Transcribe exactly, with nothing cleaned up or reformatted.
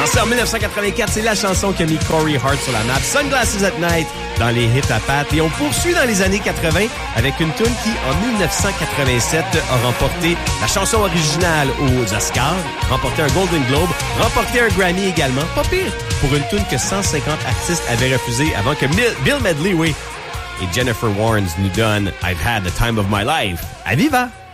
Lancé en dix-neuf cent quatre-vingt-quatre, c'est la chanson qui a mis Corey Hart sur la map. Sunglasses at Night dans les hits à Pat. Et on poursuit dans les années quatre-vingt avec une tune qui, en dix-neuf cent quatre-vingt-sept, a remporté la chanson originale aux Oscars, remporté un Golden Globe, remporté un Grammy également. Pas pire pour une tune que cent cinquante artistes avaient refusé avant que Bill Medley, oui, et Jennifer Warnes nous donnent I've Had the Time of My Life. À Viva!